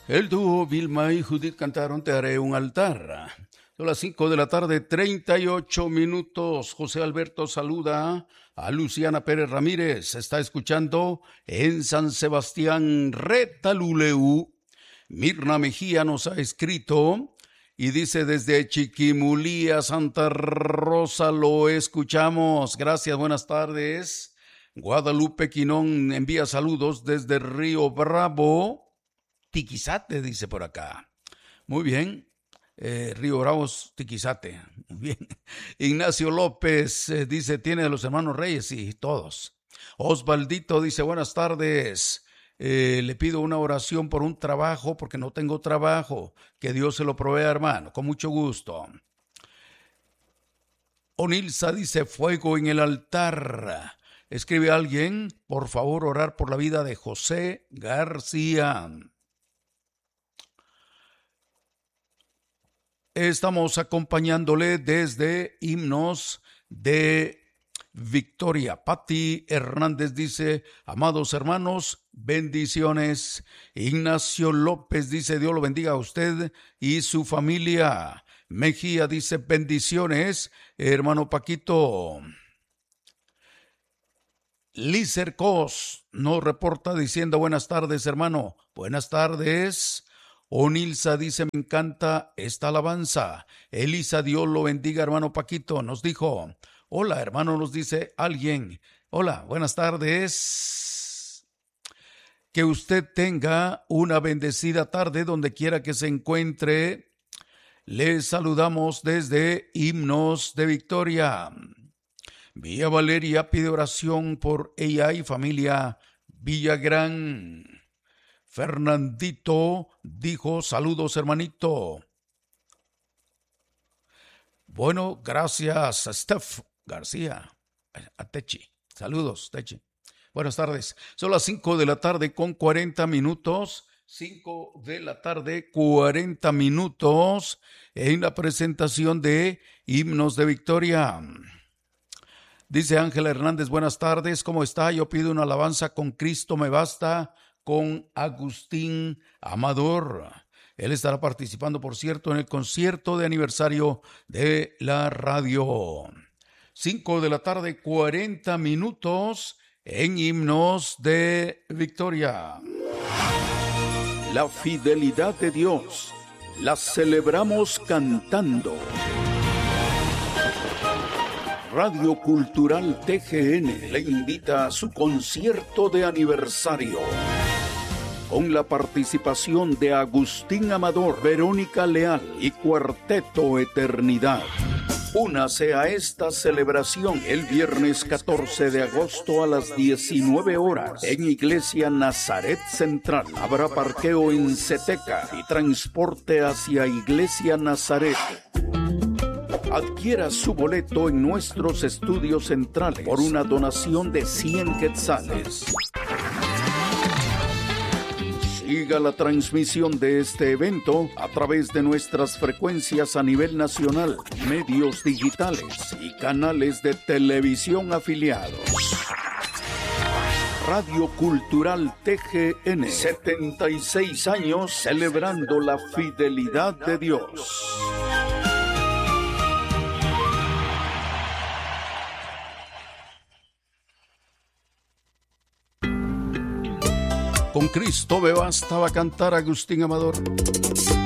El dúo Vilma y Judith cantaron Te haré un altar. Son las 5 de la tarde, 38 minutos. José Alberto saluda a Luciana Pérez Ramírez. Está escuchando en San Sebastián, Retaluleu. Mirna Mejía nos ha escrito y dice desde Chiquimulía, Santa Rosa, lo escuchamos. Gracias, buenas tardes. Guadalupe Quinón envía saludos desde Río Bravo. Tiquizate, dice por acá. Muy bien. Río Bravo, Tiquizate. Muy bien. Ignacio López dice, tiene de los hermanos Reyes y todos. Osvaldito dice, buenas tardes. Le pido una oración por un trabajo porque no tengo trabajo. Que Dios se lo provea, hermano. Con mucho gusto. Onilsa dice, fuego en el altar. Escribe alguien, por favor, orar por la vida de José García. Estamos acompañándole desde Himnos de Victoria. Pati Hernández dice, amados hermanos, bendiciones. Ignacio López dice, Dios lo bendiga a usted y su familia. Mejía dice, bendiciones, hermano Paquito. Lícer Cos nos reporta diciendo, buenas tardes, hermano. Buenas tardes. Onilsa dice, me encanta esta alabanza. Elisa, Dios lo bendiga, hermano Paquito. Nos dijo, hola, hermano, nos dice alguien. Hola, buenas tardes. Que usted tenga una bendecida tarde donde quiera que se encuentre. Le saludamos desde Himnos de Victoria. Villa Valeria pide oración por ella y familia Villagrán. Fernandito dijo, saludos hermanito. Bueno, gracias a Steph García, a Techi. Saludos, Techi. Buenas tardes. Son las 5 de la tarde con 40 minutos. 5 de la tarde, 40 minutos en la presentación de Himnos de Victoria. Dice Ángela Hernández, buenas tardes, ¿cómo está? Yo pido una alabanza con Cristo me basta, con Agustín Amador. Él estará participando, por cierto, en el concierto de aniversario de la radio. 5 de la tarde, 40 minutos en Himnos de Victoria. La fidelidad de Dios la celebramos cantando. Radio Cultural TGN le invita a su concierto de aniversario con la participación de Agustín Amador, Verónica Leal y Cuarteto Eternidad. Únase a esta celebración el viernes 14 de agosto a las 19 horas en Iglesia Nazaret Central. Habrá parqueo en Ceteca y transporte hacia Iglesia Nazaret. Adquiera su boleto en nuestros estudios centrales por una donación de 100 quetzales. Siga la transmisión de este evento a través de nuestras frecuencias a nivel nacional, medios digitales y canales de televisión afiliados. Radio Cultural TGN, 76 años celebrando la fidelidad de Dios. Con Cristo me basta va a cantar Agustín Amador.